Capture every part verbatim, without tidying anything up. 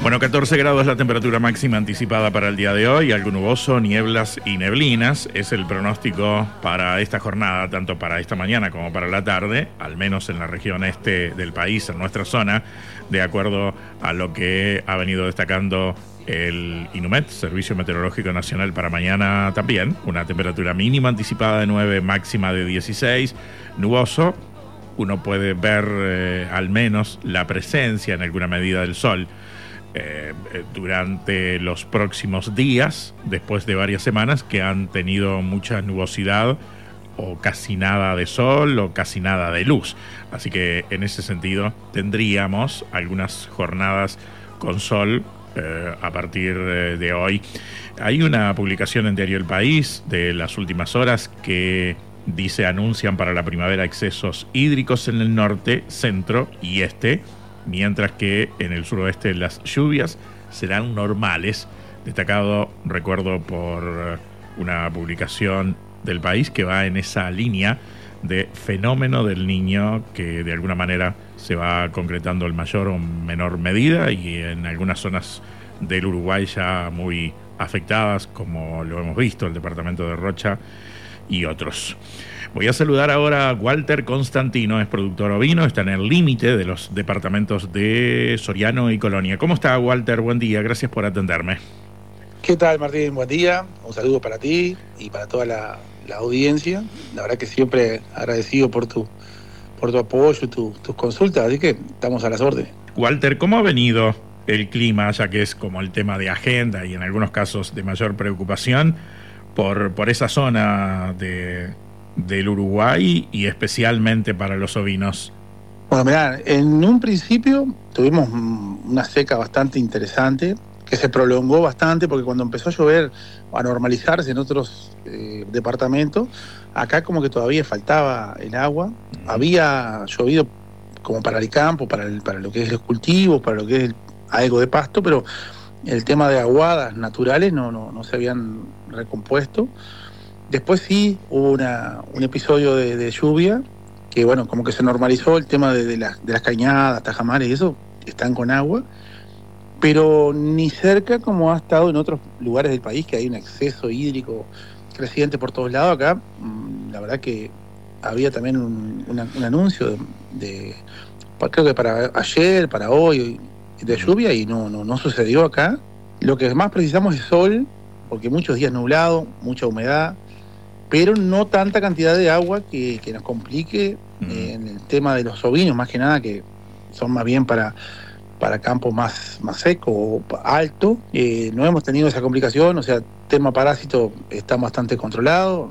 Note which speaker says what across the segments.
Speaker 1: Bueno, catorce grados la temperatura máxima anticipada para el día de hoy, algo nuboso, nieblas y neblinas. Es el pronóstico para esta jornada, tanto para esta mañana como para la tarde, al menos en la región este del país, en nuestra zona, de acuerdo a lo que ha venido destacando el INUMET, Servicio Meteorológico Nacional, para mañana también. Una temperatura mínima anticipada de nueve, máxima de dieciséis, nuboso. Uno puede ver eh, al menos la presencia en alguna medida del sol Eh, durante los próximos días, después de varias semanas que han tenido mucha nubosidad o casi nada de sol o casi nada de luz. Así que en ese sentido tendríamos algunas jornadas con sol eh, a partir de, de hoy. Hay una publicación en Diario El País de las últimas horas que dice: anuncian para la primavera excesos hídricos en el norte, centro y este, mientras que en el suroeste las lluvias serán normales. Destacado, recuerdo, por una publicación del País que va en esa línea de fenómeno del Niño, que de alguna manera se va concretando en mayor o menor medida y en algunas zonas del Uruguay ya muy afectadas, como lo hemos visto, el departamento de Rocha y otros. Voy a saludar ahora a Walter Constantino, es productor ovino, está en el límite de los departamentos de Soriano y Colonia. ¿Cómo está, Walter? Buen día, gracias por atenderme.
Speaker 2: ¿Qué tal, Martín? Buen día, un saludo para ti y para toda la, la audiencia. La verdad que siempre agradecido por tu, por tu apoyo, tu, tus consultas, así que estamos a las órdenes.
Speaker 1: Walter, ¿cómo ha venido el clima, ya que es como el tema de agenda y en algunos casos de mayor preocupación, por, por esa zona de... del Uruguay y especialmente para los ovinos?
Speaker 2: Bueno, mirá, en un principio tuvimos una seca bastante interesante que se prolongó bastante porque cuando empezó a llover, a normalizarse en otros eh, departamentos, acá como que todavía faltaba el agua. Uh-huh. Había llovido como para el campo, para, el, para lo que es los cultivos, para lo que es el, algo de pasto, pero el tema de aguadas naturales no, no, no se habían recompuesto. Después sí hubo una, un episodio de, de lluvia, que bueno, como que se normalizó el tema de, de, la, de las cañadas, tajamares y eso, están con agua, pero ni cerca como ha estado en otros lugares del país, que hay un exceso hídrico creciente por todos lados. Acá, la verdad que había también un, una, un anuncio de, de, creo que para ayer, para hoy, de lluvia, y no, no, no sucedió acá. Lo que más precisamos es sol, porque muchos días nublado, mucha humedad, pero no tanta cantidad de agua que, que nos complique mm. eh, en el tema de los ovinos, más que nada, que son más bien para, para campo más, más seco o alto. Eh, no hemos tenido esa complicación, o sea, tema parásito está bastante controlado.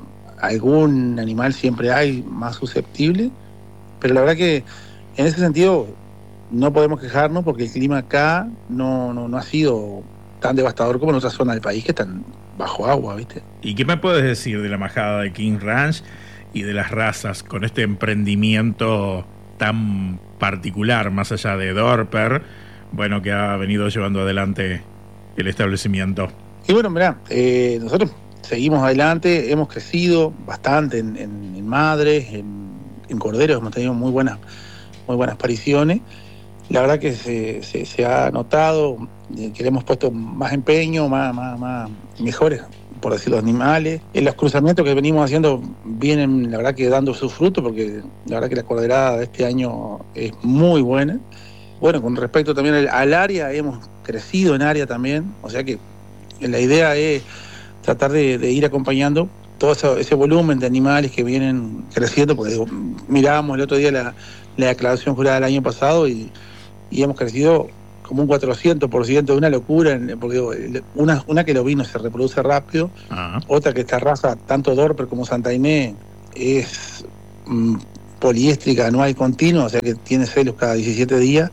Speaker 2: Algún animal siempre hay más susceptible, pero la verdad que en ese sentido no podemos quejarnos porque el clima acá no, no, no ha sido tan devastador como en otras zonas del país que están bajo agua, ¿viste?
Speaker 1: ¿Y qué me puedes decir de la majada de King Ranch y de las razas con este emprendimiento tan particular, más allá de Dorper, bueno, que ha venido llevando adelante el establecimiento?
Speaker 2: Y bueno, mirá, eh, nosotros seguimos adelante, hemos crecido bastante en, en, en madres, en, en corderos, hemos tenido muy buenas, muy buenas apariciones. La verdad que se, se, se ha notado que le hemos puesto más empeño, más, más, más mejores, por decir, los animales. En los cruzamientos que venimos haciendo vienen, la verdad, que dando su fruto, porque la verdad que la corderada de este año es muy buena. Bueno, con respecto también al, al área, hemos crecido en área también, o sea que la idea es tratar de, de ir acompañando todo ese, ese volumen de animales que vienen creciendo, porque digo, mirábamos el otro día la, la declaración jurada del año pasado y y hemos crecido como un cuatrocientos por ciento, de una locura, porque una, una que el ovino se reproduce rápido, uh-huh. Otra que esta raza, tanto Dorper como Santa Inés, es mm, poliéstrica anual continua, o sea que tiene celos cada diecisiete días,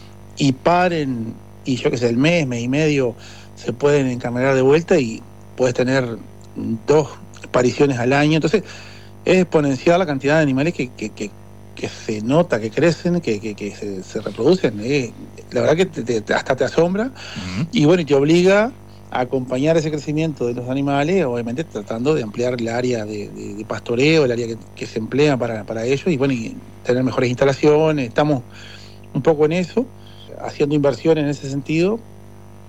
Speaker 2: y paren, y yo que sé, el mes, mes y medio, se pueden encarnerar de vuelta y puedes tener dos apariciones al año. Entonces es exponencial la cantidad de animales que, que, que que se nota que crecen, que, que, que se, se reproducen. Eh, la verdad que te, te, hasta te asombra. Uh-huh. Y bueno, y te obliga a acompañar ese crecimiento de los animales, obviamente tratando de ampliar el área de, de, de pastoreo, el área que, que se emplea para, para ellos, y bueno, y tener mejores instalaciones. Estamos un poco en eso, haciendo inversiones en ese sentido,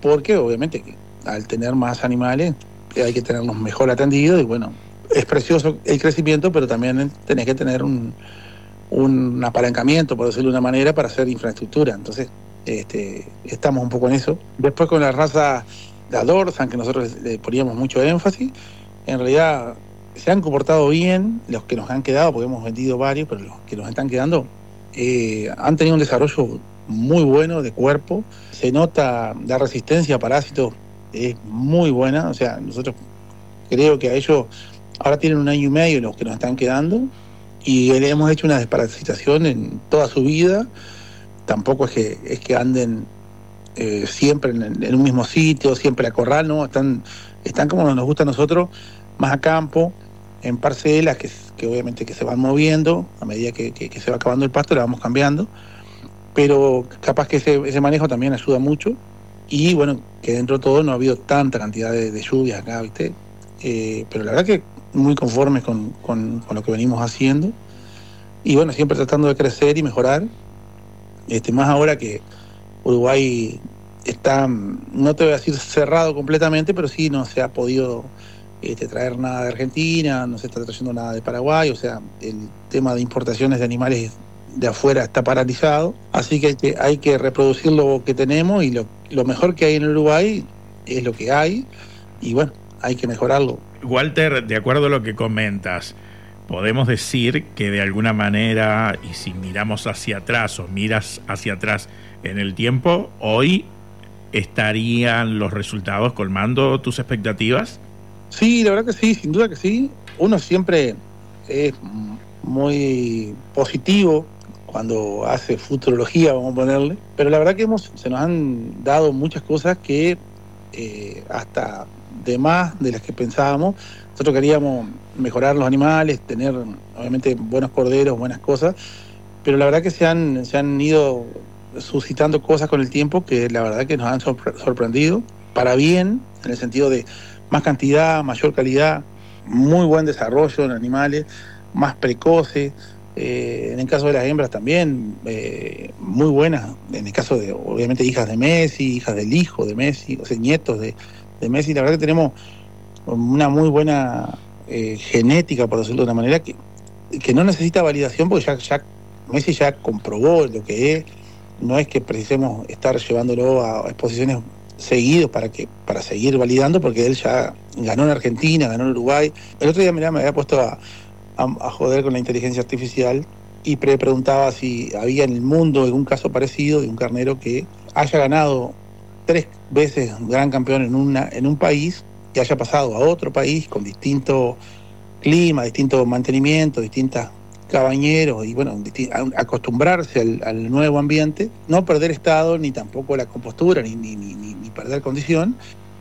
Speaker 2: porque obviamente que al tener más animales hay que tenerlos mejor atendidos y bueno, es precioso el crecimiento, pero también tenés que tener un, un apalancamiento, por decirlo de una manera, para hacer infraestructura. Entonces, este, estamos un poco en eso. Después con la raza de Dorsan, que nosotros le poníamos mucho énfasis, en realidad se han comportado bien los que nos han quedado, porque hemos vendido varios, pero los que nos están quedando eh, han tenido un desarrollo muy bueno de cuerpo. Se nota la resistencia a parásitos, es muy buena. O sea, nosotros creo que a ellos ahora tienen un año y medio los que nos están quedando y le hemos hecho una desparasitación en toda su vida. Tampoco es que es que anden eh, siempre en, en un mismo sitio, siempre a corral, ¿no? Están, están como nos gusta a nosotros, más a campo, en parcelas que, que obviamente que se van moviendo a medida que, que, que se va acabando el pasto, le vamos cambiando, pero capaz que ese, ese manejo también ayuda mucho. Y bueno, que dentro de todo no ha habido tanta cantidad de, de lluvias acá, ¿viste? Eh, pero la verdad que muy conformes con, con, con lo que venimos haciendo y bueno, siempre tratando de crecer y mejorar, este, más ahora que Uruguay está, no te voy a decir cerrado completamente, pero sí no se ha podido este, traer nada de Argentina, no se está trayendo nada de Paraguay, o sea, el tema de importaciones de animales de afuera está paralizado, así que hay que, hay que reproducir lo que tenemos y lo, lo mejor que hay en Uruguay es lo que hay y bueno, hay que mejorarlo.
Speaker 1: Walter, de acuerdo a lo que comentas, podemos decir que de alguna manera, y si miramos hacia atrás o miras hacia atrás en el tiempo, hoy estarían los resultados colmando tus expectativas.
Speaker 2: Sí, la verdad que sí, sin duda que sí. Uno siempre es muy positivo cuando hace futurología, vamos a ponerle, pero la verdad que hemos, se nos han dado muchas cosas que eh, hasta de más de las que pensábamos. Nosotros queríamos mejorar los animales, tener obviamente buenos corderos, buenas cosas, pero la verdad que se han, se han ido suscitando cosas con el tiempo que la verdad que nos han sorpre- sorprendido para bien, en el sentido de más cantidad, mayor calidad, muy buen desarrollo en animales, más precoces. Eh, en el caso de las hembras también, eh, muy buenas. En el caso de, obviamente, hijas de Messi, hijas del hijo de Messi, o sea, nietos de, de Messi. La verdad que tenemos una muy buena eh, genética, por decirlo de una manera, que, que no necesita validación porque ya, ya Messi ya comprobó lo que es. No es que precisemos estar llevándolo a exposiciones seguidos para que para seguir validando, porque él ya ganó en Argentina, ganó en Uruguay. El otro día, mirá, me había puesto a, a, a joder con la inteligencia artificial y pre preguntaba si había en el mundo algún caso parecido de un carnero que haya ganado tres veces gran campeón en una en un país y haya pasado a otro país con distinto clima, distinto mantenimiento, distintas cabañeros y bueno, acostumbrarse al, al nuevo ambiente, no perder estado ni tampoco la compostura ni, ni, ni, ni perder condición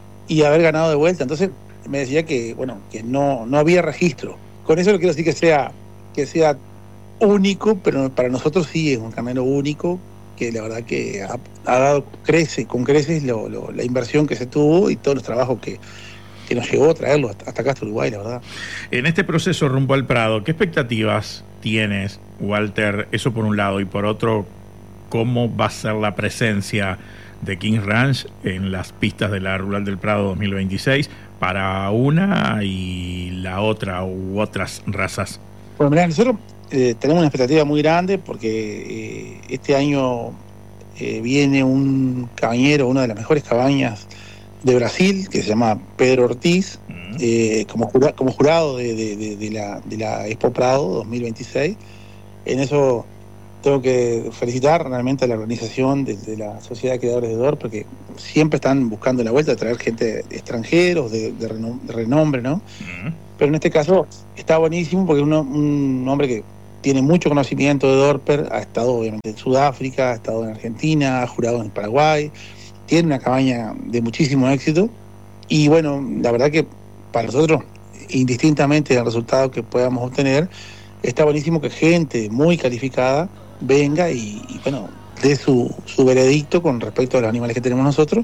Speaker 2: y haber ganado de vuelta. Entonces me decía que bueno, que no, no había registro. Con eso no quiero decir que sea, que sea único, pero para nosotros sí es un carnero único, que la verdad que ha, ha dado crece, con creces lo, lo, la inversión que se tuvo y todos los trabajos que que nos llevó a traerlo hasta, hasta acá, hasta Uruguay, la verdad.
Speaker 1: En este proceso rumbo al Prado, ¿qué expectativas tienes, Walter? Eso por un lado, y por otro, ¿cómo va a ser la presencia de Kings Ranch en las pistas de la Rural del Prado dos mil veintiséis para una y la otra u otras razas?
Speaker 2: Bueno, mirá, nosotros eh, tenemos una expectativa muy grande porque eh, este año eh, viene un cabañero, una de las mejores cabañas de Brasil, que se llama Pedro Ortiz, uh-huh. eh, como, jura, como jurado de, de, de, de, la, de la Expo Prado dos mil veintiséis. En eso tengo que felicitar realmente a la organización de, de la Sociedad de Criadores de Dor, porque siempre están buscando la vuelta de traer gente de extranjeros, de, de, renom- de renombre, ¿no? Uh-huh. Pero en este caso está buenísimo porque es un, un hombre que tiene mucho conocimiento de Dorper, ha estado obviamente en Sudáfrica, ha estado en Argentina, ha jurado en Paraguay, tiene una cabaña de muchísimo éxito y bueno, la verdad que para nosotros, indistintamente del resultado que podamos obtener, está buenísimo que gente muy calificada venga y, y bueno, dé su, su veredicto con respecto a los animales que tenemos nosotros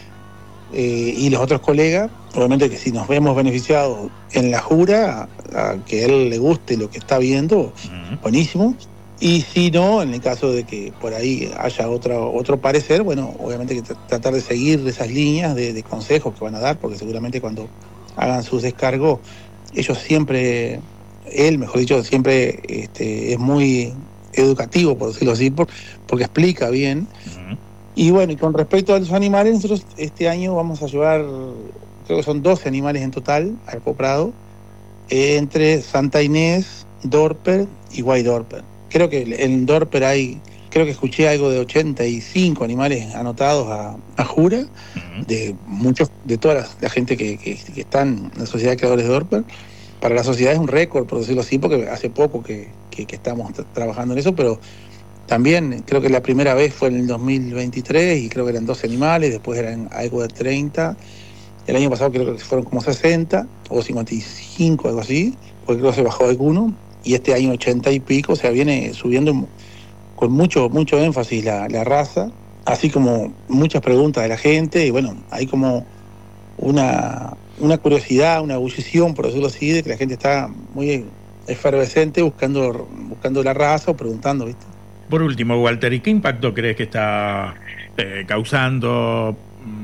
Speaker 2: eh, y los otros colegas. Obviamente que si nos vemos beneficiados en la jura, a, a que a él le guste lo que está viendo, uh-huh. buenísimo. Y si no, en el caso de que por ahí haya otro, otro parecer, bueno, obviamente que tr- tratar de seguir esas líneas de, de consejos que van a dar, porque seguramente cuando hagan sus descargos, ellos siempre, él, mejor dicho, siempre este, es muy educativo, por decirlo así, por, porque explica bien.
Speaker 1: Ujú.
Speaker 2: Y bueno, y con respecto a los animales, nosotros este año vamos a llevar, creo que son doce animales en total al Poprado, eh, entre Santa Inés, Dorper y Guaydorper. Creo que en Dorper hay, creo que escuché algo de ochenta y cinco animales anotados a, a Jura,
Speaker 1: Ujú.
Speaker 2: de muchos, de toda la, la gente que, que, que están en la Sociedad de Creadores de Dorper. Para la sociedad es un récord, por decirlo así, porque hace poco que, que, que estamos tra- trabajando en eso, pero también creo que la primera vez fue en el dos mil veintitrés y creo que eran doce animales, después eran algo de treinta. El año pasado creo que fueron como sesenta o cincuenta y cinco, algo así, porque creo que se bajó alguno. Y este año ochenta y pico, o sea, viene subiendo con mucho, mucho énfasis la, la raza, así como muchas preguntas de la gente, y bueno, hay como una, una curiosidad, una ebullición, por decirlo así, de que la gente está muy efervescente buscando, buscando la raza o preguntando, ¿viste?
Speaker 1: Por último, Walter, ¿y qué impacto crees que está eh, causando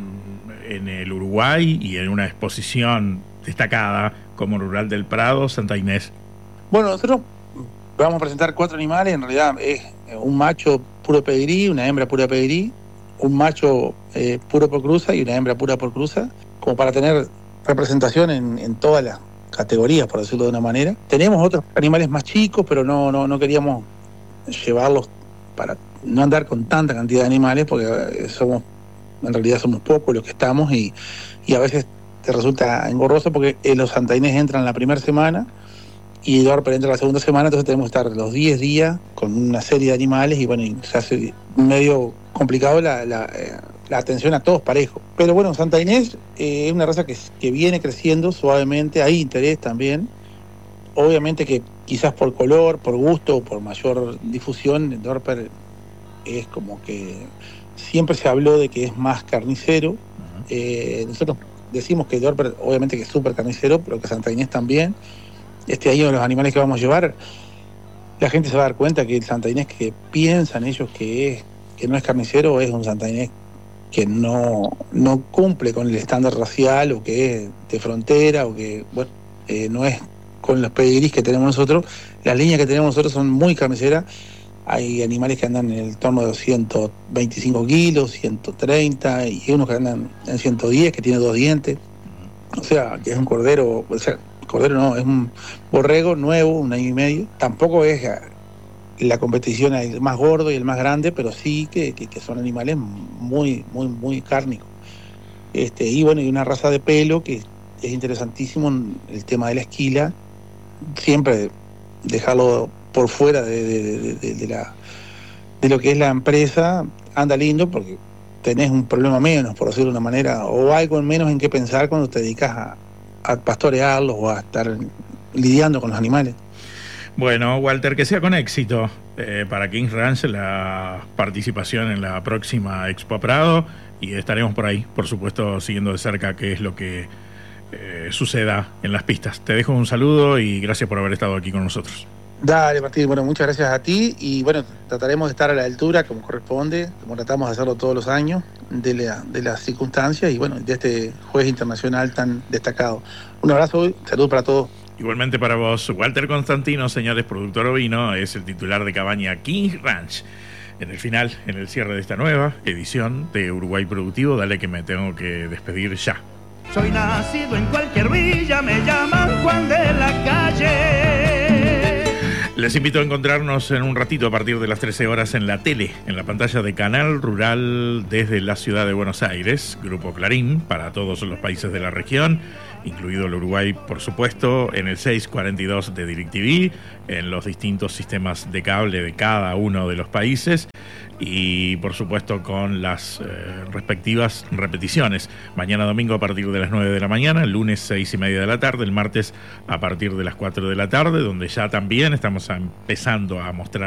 Speaker 1: mm, en el Uruguay y en una exposición destacada como Rural del Prado, Santa Inés?
Speaker 2: Bueno, nosotros vamos a presentar cuatro animales, en realidad es un macho puro pedigrí, una hembra pura pedigrí, un macho eh, puro por cruza y una hembra pura por cruza, como para tener representación en, en todas las categorías, por decirlo de una manera. Tenemos otros animales más chicos, pero no, no, no queríamos llevarlos para no andar con tanta cantidad de animales, porque eh, somos, en realidad somos pocos los que estamos y, y a veces te resulta engorroso porque eh, los santainés entran la primera semana y Dorper entra la segunda semana, entonces tenemos que estar los diez días con una serie de animales y bueno, y se hace medio complicado la, la, eh, la atención a todos parejos. Pero bueno, Santa Inés eh, es una raza que, que viene creciendo suavemente, hay interés también. Obviamente que quizás por color, por gusto, por mayor difusión, Dorper es como que siempre se habló de que es más carnicero.
Speaker 1: Ujú.
Speaker 2: Eh, nosotros decimos que Dorper obviamente que es súper carnicero, pero que Santa Inés también. Este año los animales que vamos a llevar, la gente se va a dar cuenta que el Santa Inés que piensan ellos que es que no es carnicero es un Santa Inés que no, no cumple con el estándar racial o que es de frontera o que bueno eh, no es con los pedigrís que tenemos nosotros. Las líneas que tenemos nosotros son muy carniceras. Hay animales que andan en el torno de los ciento veinticinco kilos, ciento treinta, y unos que andan en ciento diez, que tiene dos dientes. O sea, que es un cordero, o sea, cordero no, es un borrego nuevo, un año y medio. Tampoco es eh, la competición el más gordo y el más grande, pero sí que, que, que son animales muy, muy, muy cárnicos. Este, y bueno, y una raza de pelo que es interesantísimo, el tema de la esquila, siempre dejarlo por fuera de, de, de, de, de la, de lo que es la empresa, anda lindo porque tenés un problema menos, por decirlo de una manera, o algo menos en qué pensar cuando te dedicas a, a pastorearlos o a estar lidiando con los animales.
Speaker 1: Bueno, Walter, que sea con éxito eh, para Kings Ranch la participación en la próxima Expo Prado y estaremos por ahí, por supuesto, siguiendo de cerca qué es lo que eh, suceda en las pistas. Te dejo un saludo y gracias por haber estado aquí con nosotros.
Speaker 2: Dale, Martín, bueno, muchas gracias a ti y bueno, trataremos de estar a la altura como corresponde, como tratamos de hacerlo todos los años, de, la, de las circunstancias y bueno, de este juez internacional tan destacado. Un abrazo y salud para todos.
Speaker 1: Igualmente para vos, Walter Constantino, señores, productor ovino, es el titular de cabaña Kings Ranch. En el final, en el cierre de esta nueva edición de Uruguay Productivo, dale que me tengo que despedir ya.
Speaker 3: Soy nacido en cualquier villa, me llaman Juan de la Calle.
Speaker 1: Les invito a encontrarnos en un ratito a partir de las trece horas en la tele, en la pantalla de Canal Rural desde la ciudad de Buenos Aires, Grupo Clarín, para todos los países de la región, incluido el Uruguay, por supuesto, en el seiscientos cuarenta y dos de DirecTV, en los distintos sistemas de cable de cada uno de los países y, por supuesto, con las eh, respectivas repeticiones. Mañana domingo a partir de las nueve de la mañana, el lunes seis y media de la tarde, el martes a partir de las cuatro de la tarde, donde ya también estamos empezando a mostrar